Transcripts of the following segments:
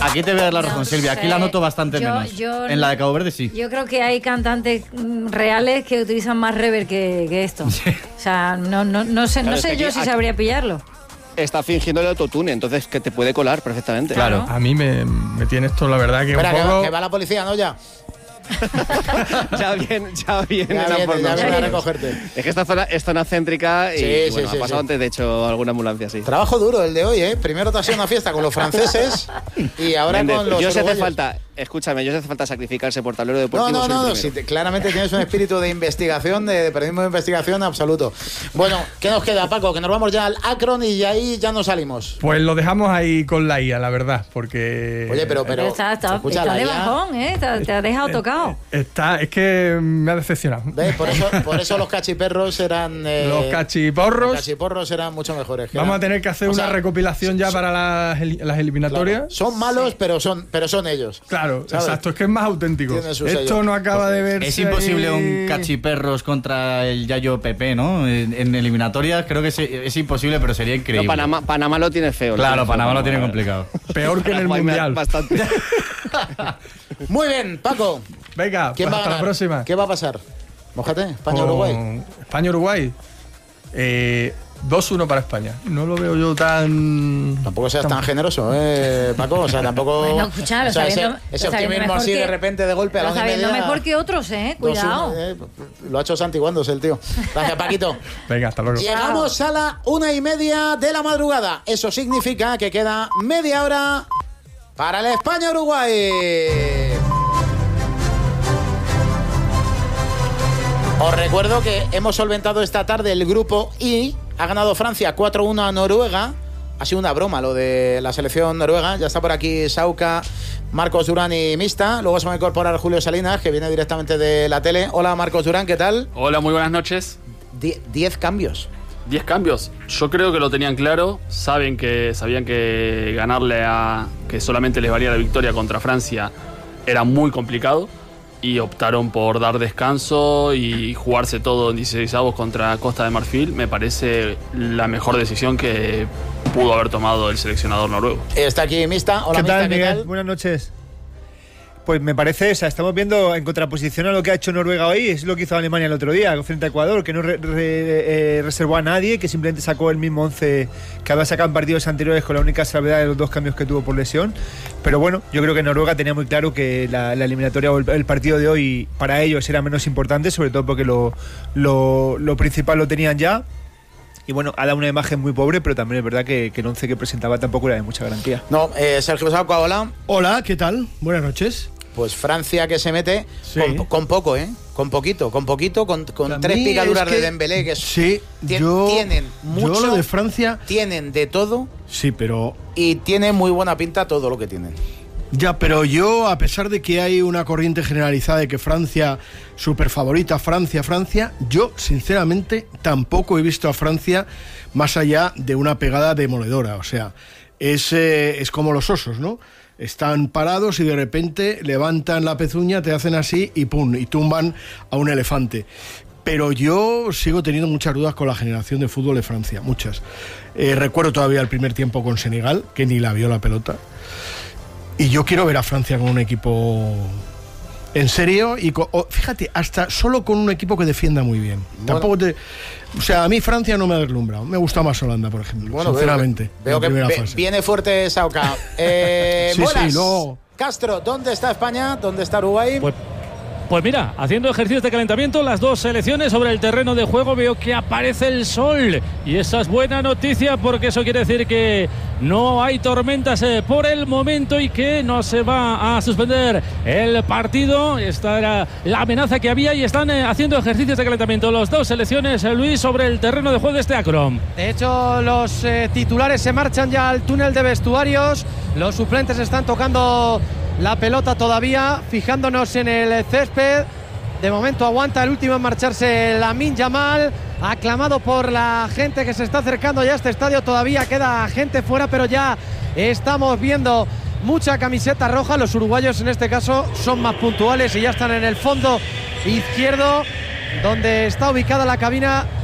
Aquí te voy a dar la razón, Silvia. Aquí la noto bastante menos. En la de Cabo Verde sí. Yo creo que hay cantantes reales que utilizan más reverb que esto. Sí. O sea, no sé yo si sabría pillarlo. Está fingiendo el autotune, entonces que te puede colar perfectamente. Claro. A mí me tiene esto, la verdad, que espera, un poco... que va la policía, ¿no? Ya viene a recogerte. Es que esta zona es zona céntrica y sí, ha pasado antes, de hecho, alguna ambulancia, sí. Trabajo duro el de hoy, ¿eh? Primero te has ido a una fiesta con los franceses y ahora con los yo uruguayos. Escúchame, yo hace falta sacrificarse por tablero deportivo. No, si claramente tienes un espíritu de investigación, de periodismo de investigación absoluto. Bueno, ¿qué nos queda, Paco? Que nos vamos ya al Akron y ahí ya nos salimos. Pues lo dejamos ahí con la IA, la verdad, porque... Oye, pero está de bajón, ¿eh? Te ha dejado tocado. Es que me ha decepcionado. ¿Ves? Por eso los cachiperros eran... los cachiporros... Los cachiporros eran mucho mejores. Vamos a tener que hacer una recopilación ya para las eliminatorias. Claro, son malos, pero son ellos. Claro, ¿sabes? Exacto, es que es más auténtico. Esto no acaba de verse. Es imposible un cachiperros contra el Yayo Pepe, ¿no? En eliminatorias creo que es imposible, pero sería increíble. No, Panamá lo tiene feo. Claro, Panamá lo tiene complicado. Peor que en el Mundial. Bastante. Muy bien, Paco. Venga, ¿Quién va a ganar? Hasta la próxima. ¿Qué va a pasar? Mójate, España-Uruguay. España-Uruguay. 2-1 para España. No lo veo yo tan... Tampoco seas tan generoso, Paco. O sea, tampoco... Bueno, escuchar, ese optimismo así de repente, de golpe, a la 1:30. Mejor que otros, cuidado. Lo ha hecho santiguándose el tío. Gracias, Paquito. Venga, hasta luego. Llegamos a la 1:30 de la madrugada. Eso significa que queda media hora para el España-Uruguay. Os recuerdo que hemos solventado esta tarde el grupo I. Ha ganado Francia 4-1 a Noruega. Ha sido una broma lo de la selección noruega. Ya está por aquí Sauca, Marcos Durán y Mista. Luego se va a incorporar Julio Salinas, que viene directamente de la tele. Hola, Marcos Durán, ¿qué tal? Hola, muy buenas noches. 10 cambios. 10 cambios. Yo creo que lo tenían claro. Sabían que ganarle que solamente les valía la victoria contra Francia era muy complicado. Y optaron por dar descanso y jugarse todo en 16avos contra Costa de Marfil. Me parece la mejor decisión que pudo haber tomado el seleccionador noruego. Está aquí Mista. Hola, ¿Qué tal, Mista, Miguel? ¿qué tal? Buenas noches. Pues me parece, estamos viendo en contraposición a lo que ha hecho Noruega hoy, es lo que hizo Alemania el otro día frente a Ecuador, que no reservó a nadie, que simplemente sacó el mismo 11 que había sacado en partidos anteriores, con la única salvedad de los 2 cambios que tuvo por lesión. Pero bueno, yo creo que Noruega tenía muy claro que la eliminatoria o el partido de hoy para ellos era menos importante, sobre todo porque lo principal lo tenían ya. Y bueno, ha dado una imagen muy pobre, pero también es verdad que el 11 que presentaba tampoco era de mucha garantía. No, Sergio Sauca, hola. Hola, ¿qué tal? Buenas noches. Pues Francia que se mete con poco, con poquito, con 3 picaduras de Dembélé, que tienen mucho. Yo lo de Francia... Tienen de todo. Sí, pero... Y tiene muy buena pinta todo lo que tienen. Ya, pero yo, a pesar de que hay una corriente generalizada de que Francia, súper favorita, Francia, yo, sinceramente, tampoco he visto a Francia más allá de una pegada demoledora. O sea, es como los osos, ¿no? Están parados y de repente levantan la pezuña, te hacen así y ¡pum! Y tumban a un elefante. Pero yo sigo teniendo muchas dudas con la generación de fútbol de Francia, muchas. Recuerdo todavía el primer tiempo con Senegal, que ni la vio la pelota. Y yo quiero ver a Francia con un equipo en serio y fíjate, hasta solo con un equipo que defienda muy bien. Bueno, tampoco o sea, a mí Francia no me ha deslumbrado. Me gusta más Holanda, por ejemplo, sinceramente. Veo que viene fuerte Sauca. Sí, no. Castro, ¿dónde está España? ¿Dónde está Uruguay? Pues mira, haciendo ejercicios de calentamiento, las dos selecciones sobre el terreno de juego, veo que aparece el sol. Y esa es buena noticia porque eso quiere decir que no hay tormentas por el momento y que no se va a suspender el partido. Esta era la amenaza que había y están haciendo ejercicios de calentamiento las dos selecciones, Luis, sobre el terreno de juego de este Akron. De hecho, los titulares se marchan ya al túnel de vestuarios. Los suplentes están tocando la pelota todavía, fijándonos en el césped. De momento aguanta el último en marcharse Lamine Yamal, aclamado por la gente que se está acercando ya a este estadio. Todavía queda gente fuera, pero ya estamos viendo mucha camiseta roja. Los uruguayos en este caso son más puntuales y ya están en el fondo izquierdo, donde está ubicada la cabina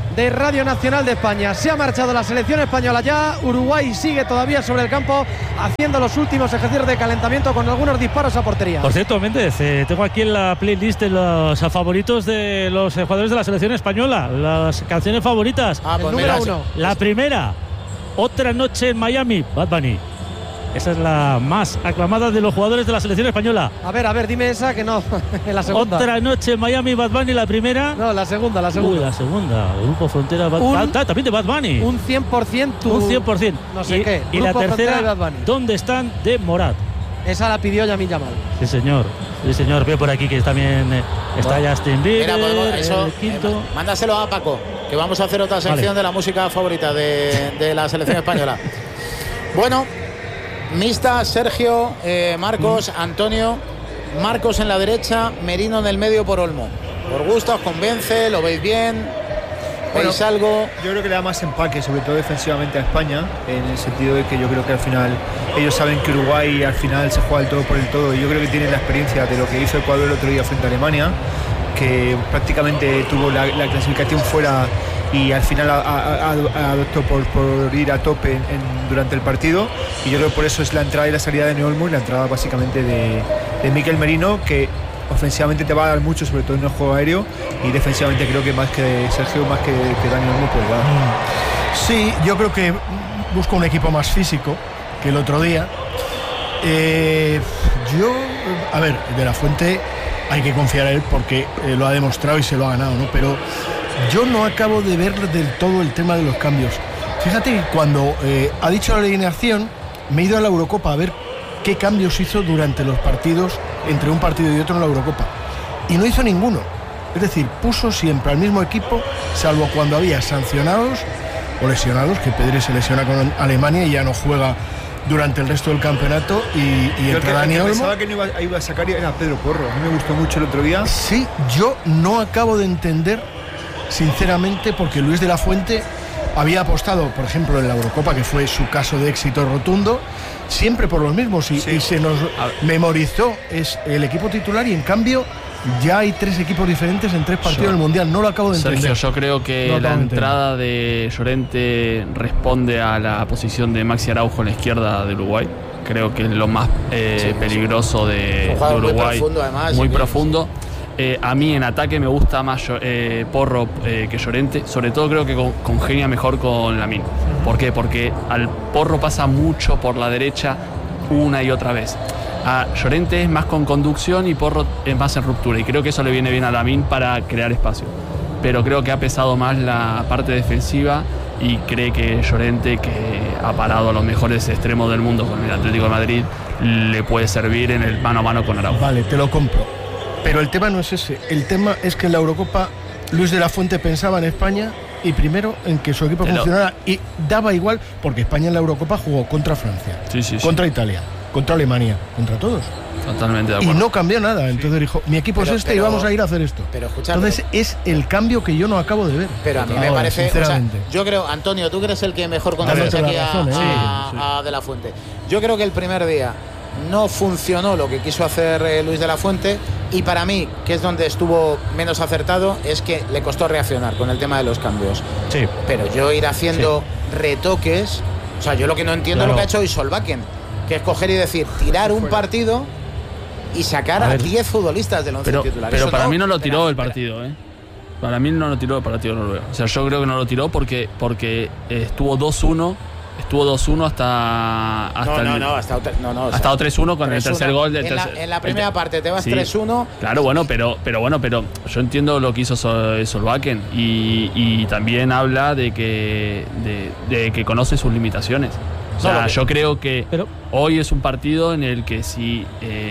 de Radio Nacional de España. Se ha marchado la selección española ya. Uruguay sigue todavía sobre el campo haciendo los últimos ejercicios de calentamiento con algunos disparos a portería. Por cierto, Méndez, tengo aquí en la playlist de los favoritos de los jugadores de la selección española, las canciones favoritas. Pues número 1. La primera, Otra noche en Miami, Bad Bunny. Esa es la más aclamada de los jugadores de la selección española. A ver, dime esa que no. En la segunda. Otra noche en Miami, Bad Bunny, la primera. No, la segunda. La segunda. Grupo Frontera, también de Bad Bunny. Un 100%. Un 100%. No sé qué. Y la tercera, ¿Dónde están? De Morat. Esa la pidió Yamil Yamal. Sí, señor. Veo por aquí que también está Justin Bieber. Mira, eso, el quinto. Mándaselo a Paco, que vamos a hacer otra sección de la música favorita de la selección española. Bueno, mixta, Sergio, Marcos, Antonio. Marcos en la derecha, Merino en el medio por Olmo. Por gusto, os convence, lo veis bien. ¿Veis algo? Yo creo que le da más empaque, sobre todo defensivamente a España, en el sentido de que yo creo que al final ellos saben que Uruguay al final se juega el todo por el todo, y yo creo que tienen la experiencia de lo que hizo Ecuador el otro día frente a Alemania, que prácticamente tuvo la clasificación fuera y al final adoptó por ir a tope durante el partido, y yo creo que por eso es la entrada y la salida de Olmo y la entrada básicamente de Mikel Merino, que ofensivamente te va a dar mucho, sobre todo en el juego aéreo, y defensivamente creo que más que Sergio, más que Dani Olmo puede dar. Sí, yo creo que busco un equipo más físico que el otro día. De la Fuente hay que confiar en él porque lo ha demostrado y se lo ha ganado, ¿no? Pero yo no acabo de ver del todo el tema de los cambios. Fíjate que cuando ha dicho la alineación, me he ido a la Eurocopa a ver qué cambios hizo durante los partidos entre un partido y otro en la Eurocopa, y no hizo ninguno. Es decir, puso siempre al mismo equipo, salvo cuando había sancionados o lesionados, que Pedri se lesiona con Alemania y ya no juega durante el resto del campeonato, y entre Dani Olmo. Pensaba que no iba a sacar era Pedro Porro. A mí me gustó mucho el otro día. Sí, yo no acabo de entender sinceramente, porque Luis de la Fuente había apostado, por ejemplo, en la Eurocopa, que fue su caso de éxito rotundo, siempre por los mismos, y se nos memorizó es el equipo titular, y en cambio ya hay 3 equipos diferentes en 3 partidos del Mundial. No lo acabo de entender. Sergio, yo creo que la entrada de Llorente responde a la posición de Maxi Araujo en la izquierda de Uruguay. Creo que es lo más peligroso de Uruguay. Muy profundo. A mí en ataque me gusta más Porro que Llorente. Sobre todo creo que congenia mejor con Lamine. ¿Por qué? Porque al Porro pasa mucho por la derecha una y otra vez. A Llorente es más con conducción y Porro es más en ruptura. Y creo que eso le viene bien a Lamine para crear espacio. Pero creo que ha pesado más la parte defensiva, y cree que Llorente, que ha parado a los mejores extremos del mundo con el Atlético de Madrid, le puede servir en el mano a mano con Araujo. Vale, te lo compro. Pero el tema no es ese. El tema es que en la Eurocopa Luis de la Fuente pensaba en España, y primero en que su equipo funcionara, y daba igual, porque España en la Eurocopa jugó contra Francia, contra Italia, contra Alemania, contra todos. Totalmente de acuerdo. Y no cambió nada. Entonces dijo, mi equipo es y vamos a ir a hacer esto. Entonces es el cambio que yo no acabo de ver. Pero a mí me parece, sinceramente. Yo creo, Antonio, tú que eres el que mejor conoces aquí a De la Fuente. Yo creo que el primer día no funcionó lo que quiso hacer Luis de la Fuente, y para mí, que es donde estuvo menos acertado, es que le costó reaccionar con el tema de los cambios. Sí. Pero yo ir haciendo retoques, o sea, yo lo que no entiendo es lo que ha hecho hoy Solbakken, que es coger y decir, tirar un partido y sacar a 10 futbolistas del 11 titular. Pero para mí no lo tiró el partido, ¿eh? Para mí no lo tiró el partido noruego. O sea, yo creo que no lo tiró porque estuvo 2-1. Estuvo 2-1 hasta 3-1 con el tercer gol del tercer. En la primera parte te vas 3-1. Claro, pero yo entiendo lo que hizo Solbakken, y también habla de que conoce sus limitaciones. O sea, yo creo que hoy es un partido en el que si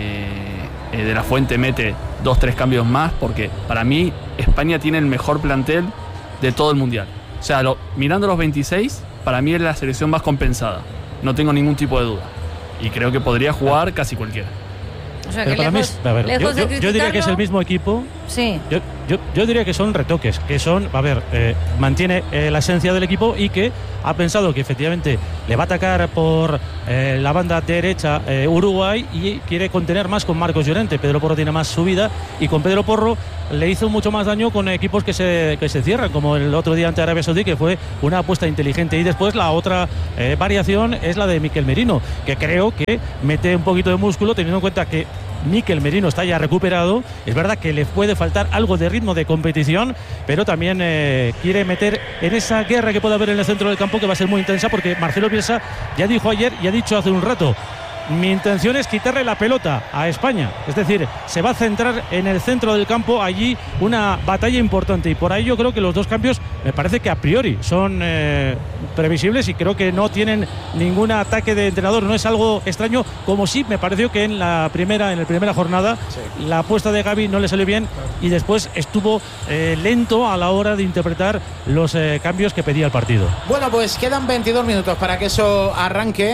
De la Fuente mete 2-3 cambios más, porque para mí España tiene el mejor plantel de todo el Mundial. O sea, mirando los 26, para mí es la selección más compensada. No tengo ningún tipo de duda. Y creo que podría jugar casi cualquiera. O sea, pero que para mí, yo diría que es el mismo equipo. Sí. Yo diría que son retoques, que son, mantiene la esencia del equipo, y que ha pensado que efectivamente le va a atacar por la banda derecha Uruguay y quiere contener más con Marcos Llorente. Pedro Porro tiene más subida y con Pedro Porro le hizo mucho más daño con equipos que se cierran, como el otro día ante Arabia Saudí, que fue una apuesta inteligente. Y después la otra variación es la de Mikel Merino, que creo que mete un poquito de músculo, teniendo en cuenta que Mikel Merino está ya recuperado. Es verdad que le puede faltar algo de ritmo de competición, pero también quiere meter en esa guerra que puede haber en el centro del campo, que va a ser muy intensa, porque Marcelo Bielsa ya dijo ayer y ha dicho hace un rato: mi intención es quitarle la pelota a España. Es decir, se va a centrar en el centro del campo, allí una batalla importante. Y por ahí yo creo que los dos cambios me parece que a priori son previsibles y creo que no tienen ningún ataque de entrenador. No es algo extraño, como sí me pareció que en la primera jornada la apuesta de Gavi no le salió bien y después estuvo lento a la hora de interpretar los cambios que pedía el partido. Bueno, pues quedan 22 minutos para que eso arranque.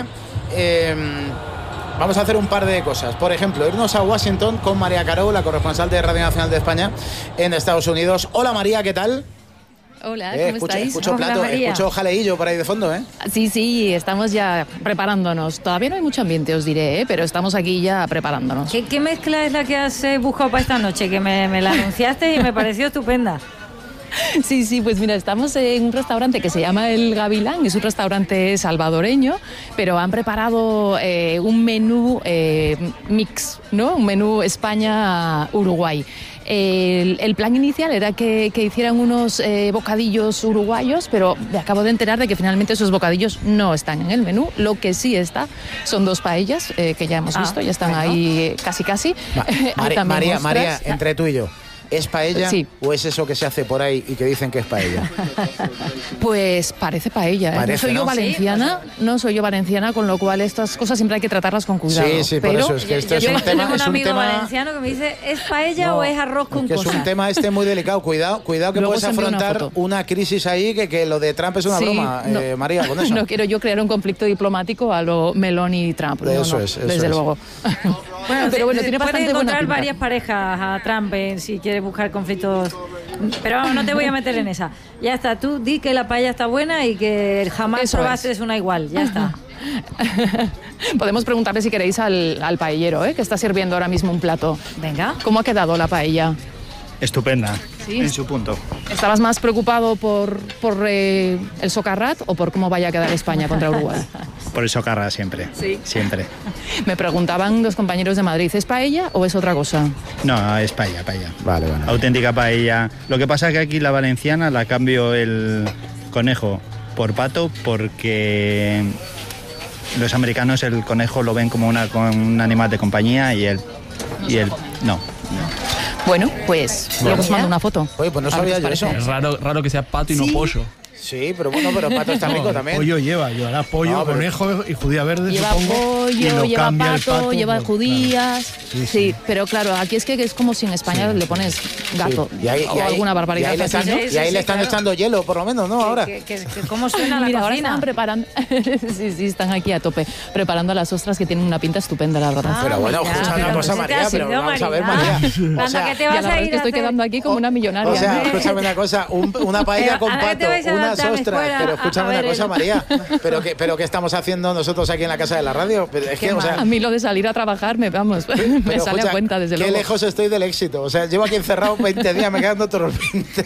Vamos a hacer un par de cosas. Por ejemplo, irnos a Washington con María Caro, la corresponsal de Radio Nacional de España en Estados Unidos. Hola María, ¿qué tal? Hola, ¿cómo estáis? Escucho plato, escucho jaleillo por ahí de fondo, ¿eh? Sí, estamos ya preparándonos. Todavía no hay mucho ambiente, os diré, pero estamos aquí ya preparándonos. ¿Qué mezcla es la que has buscado para esta noche? Que me la anunciaste y me pareció estupenda. Sí, pues mira, estamos en un restaurante que se llama El Gavilán, es un restaurante salvadoreño, pero han preparado un menú mix, ¿no? Un menú España-Uruguay. El plan inicial era que hicieran unos bocadillos uruguayos, pero me acabo de enterar de que finalmente esos bocadillos no están en el menú. Lo que sí está son 2 paellas que ya hemos visto, ya están ahí casi. María, entre tú y yo, ¿es paella o es eso que se hace por ahí y que dicen que es paella? Pues parece paella, ¿eh? Parece, no soy yo valenciana, con lo cual estas cosas siempre hay que tratarlas con cuidado. Sí, por eso es que este es un tema. Tengo un amigo valenciano que me dice: ¿es paella o es arroz con cosas? Es un tema muy delicado. Cuidado que luego puedes afrontar una crisis ahí, que lo de Trump es una broma, María, con eso. No quiero yo crear un conflicto diplomático a lo Meloni y Trump. Desde luego. Bueno, pero bueno, tiene bastante buena encontrar pinta. varias parejas a Trump si quieres buscar conflictos. Pero vamos, no te voy a meter en esa. Ya está, tú di que la paella está buena y que jamás probaste es una igual. Ya está. Podemos preguntarle si queréis al paellero, que está sirviendo ahora mismo un plato. Venga. ¿Cómo ha quedado la paella? Estupenda, ¿Sí? en su punto. ¿Estabas más preocupado por el socarrat o por cómo vaya a quedar España contra Uruguay? Por eso carga siempre. Sí. Siempre. Me preguntaban los compañeros de Madrid, ¿es paella o es otra cosa? No, es paella. Vale. Auténtica paella. Lo que pasa es que aquí la valenciana la cambio el conejo por pato porque los americanos el conejo lo ven como un animal de compañía y él no. Bueno, pues luego os mando una foto. Oye, pues no sabía yo eso. Es raro que sea pato y no pollo. Sí, pero pato está rico también. Pollo llevará pollo, conejo y judía verde, lleva supongo. Pollo, y lleva cambia pato, lleva judías. Claro. Sí, pero claro, aquí es que es como si en España le pones gato o alguna barbaridad. Y ahí le están echando hielo, por lo menos, ¿no? Ahora. ¿Cómo suena la Mira, ahora cocina? están preparando. sí, están aquí a tope, preparando las ostras que tienen una pinta estupenda, la verdad. Pero bueno, escucha una cosa, María, pero vamos a ver, María. O sea, que te vas la verdad a ir es que estoy quedando aquí como una millonaria. O sea, escúchame una cosa, una paella con pato, unas ostras, pero escúchame una cosa, María, pero ¿qué estamos haciendo nosotros aquí en la casa de la radio? Pero es que, o sea, a mí lo de salir a trabajar me sale a cuenta, desde luego. Qué lejos estoy del éxito. O sea, llevo aquí encerrado 20 días, me quedan otros 20.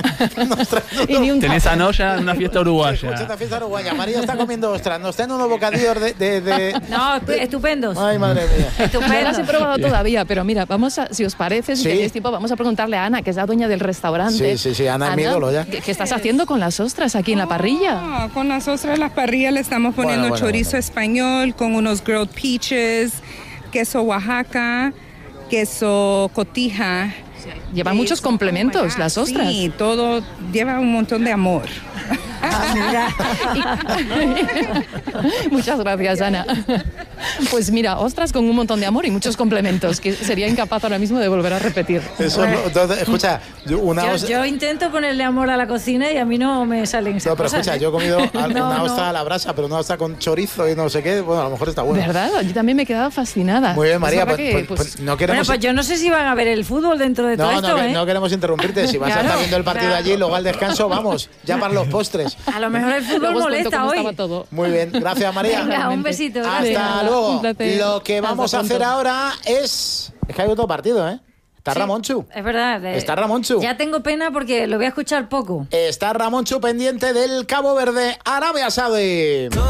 Tenés a Noya en una fiesta uruguaya. Una fiesta uruguaya. María está comiendo ostras. Nos traen unos bocadillos de... No, estupendos. Ay, madre mía. No las he probado todavía, pero mira, si os parece, si tenéis tiempo, vamos a preguntarle a Ana, que es la dueña del restaurante. Sí, Ana es mi ídolo ya. ¿Qué estás haciendo con las ostras aquí en la parrilla? Con las ostras en la parrilla le estamos poniendo chorizo español con unos grilled peaches, queso Oaxaca, queso cotija. Llevan muchos complementos las ostras. Sí, todo lleva un montón de amor. Muchas gracias, Ana. Pues mira, ostras con un montón de amor y muchos complementos, que sería incapaz ahora mismo de volver a repetir. Eso, entonces, escucha, yo intento ponerle amor a la cocina y a mí no me salen esas pero cosas. escucha, yo he comido una ostra a la brasa, pero una ostra con chorizo y no sé qué, bueno, a lo mejor está bueno. ¿Verdad? Yo también me he quedado fascinada. Muy bien, María, pues no queremos... Bueno, pues yo no sé si van a ver el fútbol dentro de todo esto, no queremos interrumpirte, si vas a estar viendo el partido allí, luego al descanso, vamos, ya para los postres. A lo mejor el fútbol molesta hoy. Muy bien, gracias María. Venga, un besito. Hasta luego. Lo que vamos a hacer ahora es que hay otro partido, ¿eh? Está Ramonchu. Es verdad. Está Ramonchu. Ya tengo pena porque lo voy a escuchar poco. Está Ramonchu pendiente del Cabo Verde, Arabia Saudí.